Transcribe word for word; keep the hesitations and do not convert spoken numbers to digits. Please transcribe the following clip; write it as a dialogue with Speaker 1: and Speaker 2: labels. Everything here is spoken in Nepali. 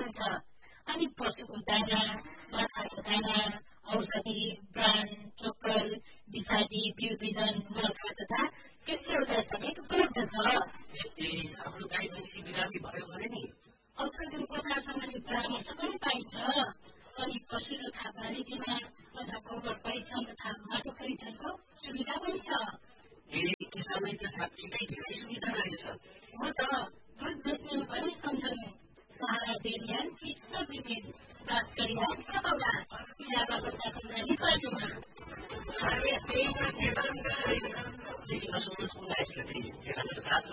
Speaker 1: हुन्छ। अनि पशुको दाना, बाछाको दाना, औषधि, ब्रान्ड, चोकर, विषादी, बिउ बिजन, मर्खा तथा कृषि समेत उपलब्ध छ।
Speaker 2: हाम्रो गाई भैँसी बिरामी भयो भने नि
Speaker 1: औषधि उपचार सम्बन्धी परामर्श पनि पाइन्छ। अनि पशु र खाद्यान्य बिमार तथा गोबर परीक्षण तथा माटो परीक्षणको सुविधा पनि छ।
Speaker 2: किसानलाई त साँच्चीकै धेरै सुविधा रहेछ।
Speaker 1: हो त, दुध बेच्ने पनि सम्झनु। सहारा dairy and fees supplement, Bansgadhi and कतौरा, इलाका प्रशासन जारी पार्टीमा।
Speaker 2: अरे त्यही त के भन्नु छैन। फेरि नसुन्नुहोस् मलाई यसले फेरि सात